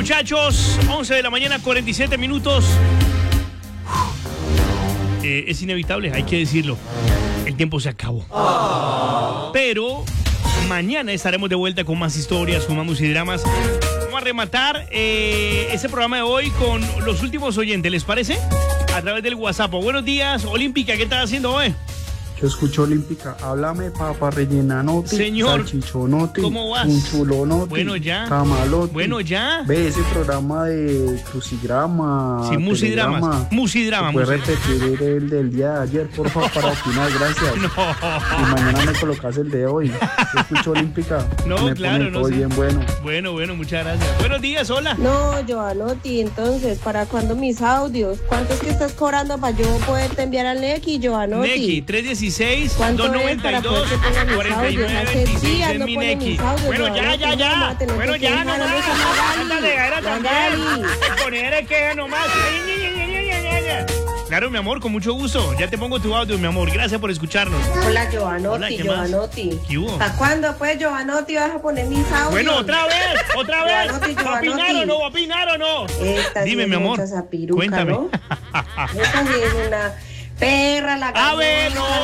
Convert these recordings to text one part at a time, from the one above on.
muchachos, 11 de la mañana, 47 minutos. Es inevitable, hay que decirlo. El tiempo se acabó. Pero mañana estaremos de vuelta con más historias, con más musidramas. Vamos a rematar ese programa de hoy con los últimos oyentes, ¿les parece? A través del WhatsApp. Buenos días, Olímpica, ¿qué estás haciendo hoy? Yo escucho Olímpica, háblame papa rellenanote, señor, salchichonote, ¿cómo vas? Un chulonote, bueno ya, camalote. Bueno ya. Ve ese programa de crucigrama. Sí, musidramas. Musidrama. ¿Puedes repetir el del día de ayer, por favor, para opinar? Gracias. No. Y mañana me colocas el de hoy. Yo escucho Olímpica. No, me claro, no. Todo Sí. bien bueno. Bueno, muchas gracias. Buenos días, hola. No, Giovanotti, entonces, ¿para cuándo mis audios? ¿Cuánto es que estás cobrando para yo poderte enviar al Neki, Giovanotti? Neki, 316 ¿Cuánto 292 49 26 en mi Neki. Bueno, ya. Bueno, ya, nomás. Ándale, era también. Poner que nomás. Claro, mi amor, con mucho gusto. Ya te pongo tu audio, mi amor. Gracias por escucharnos. Hola, Giovanotti. Hola, ¿qué más? ¿Qué hubo? ¿Hasta cuándo, pues, Giovanotti, vas a poner mis audios? Bueno, otra vez. ¿Va a opinar o no? Dime, mi amor. Piruca, cuéntame. ¿no? Esta sí es una perra, la gallina. A ver, no,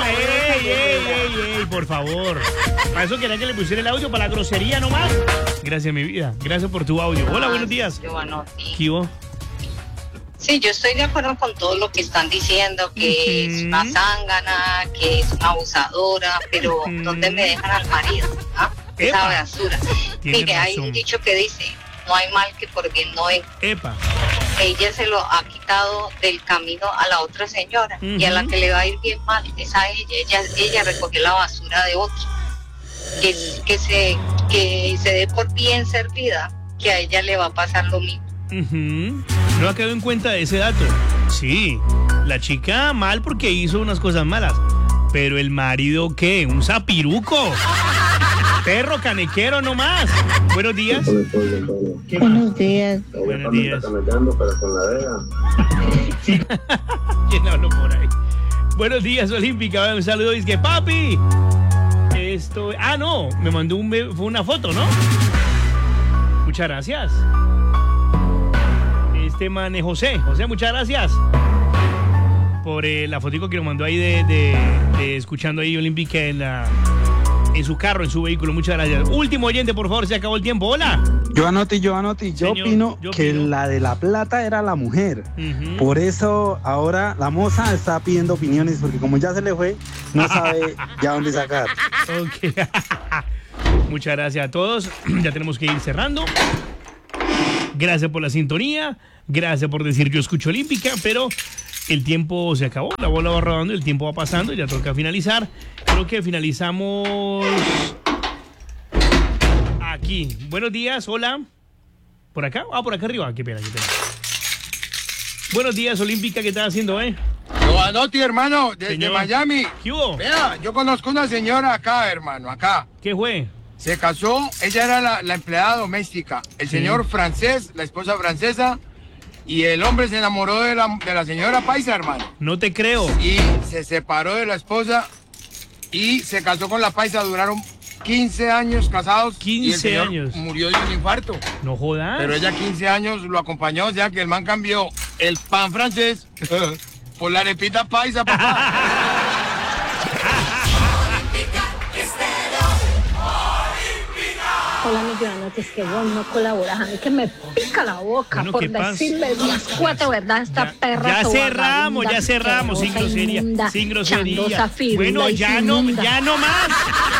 ey, por favor. Para eso quería que le pusiera el audio para la grosería nomás. Gracias, mi vida. Gracias por tu audio. Hola, buenos días. Giovanotti. ¿Qué hubo? Sí, yo estoy de acuerdo con todo lo que están diciendo, que es una zángana, que es una abusadora, pero ¿dónde me dejan al marido? ¿Ah? Esa basura. Mire, hay un dicho que dice, no hay mal que por bien no venga. Epa. Ella se lo ha quitado del camino a la otra señora, y a la que le va a ir bien mal es a ella. Ella recogió la basura de otro. Que se dé por bien servida, que a ella le va a pasar lo mismo. No ha quedado en cuenta de ese dato. Sí, la chica mal porque hizo unas cosas malas. Pero el marido, ¿qué? ¿Un zapiruco? Perro canequero nomás. Buenos días. Buenos días. Buenos días. ¿Quién habló por ahí? Buenos días, Olímpica. Un saludo. Dice que papi. Esto. Ah, no. Me mandó fue una foto, ¿no? Muchas gracias. José, muchas gracias por la fotico que nos mandó ahí de escuchando ahí Olímpica en su carro, en su vehículo. Muchas gracias. Último oyente, por favor, se acabó el tiempo. Hola. Giovanotti, yo opino que la de la plata era la mujer. Por eso ahora la moza está pidiendo opiniones, porque como ya se le fue, no sabe ya dónde sacar. Ok. Muchas gracias a todos. Ya tenemos que ir cerrando. Gracias por la sintonía, gracias por decir yo escucho Olímpica, pero el tiempo se acabó, la bola va rodando, el tiempo va pasando, ya toca finalizar. Creo que finalizamos aquí. Buenos días, hola. ¿Por acá? Por acá arriba, qué pena. Buenos días, Olímpica, ¿qué estás haciendo, Giovanotti, hermano, desde Miami. ¿Qué hubo? Vea, yo conozco una señora acá, hermano, acá. ¿Qué fue? Se casó, ella era la empleada doméstica, el señor francés, la esposa francesa, y el hombre se enamoró de la señora paisa, hermano. No te creo. Y se separó de la esposa y se casó con la paisa, duraron 15 años casados. 15 y el señor años. Murió de un infarto. No jodas. Pero ella 15 años lo acompañó, o sea que el man cambió el pan francés por la arepita paisa, papá. Hola, mi Giovanotti, es que vos no colaboras, a mí que me pica la boca bueno, por decirle las cuatro verdades a esta perra. Ya cerramos, sin grosería. Bueno, ya no más.